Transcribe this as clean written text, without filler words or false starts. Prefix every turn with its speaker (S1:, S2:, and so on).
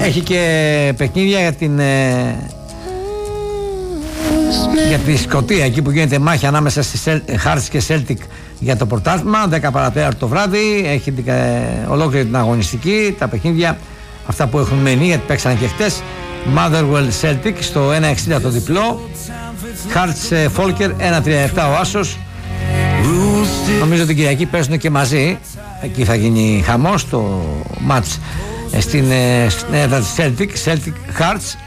S1: Έχει και παιχνίδια για τη Σκωτία, εκεί που γίνεται μάχη ανάμεσα στη Hearts και Celtic για το πρωτάθλημα. 10 παρατέταρτο το βράδυ. Έχει ολόκληρη την αγωνιστική. Τα παιχνίδια αυτά που έχουν μείνει, γιατί παίξαν και χτες. Motherwell Celtic στο 1.60 το διπλό. Hearts Folker 1.37 ο άσος. Νομίζω την Κυριακή παίζουν και μαζί. Εκεί θα γίνει χαμός το μάτς στην έδρα της Celtic Hearts.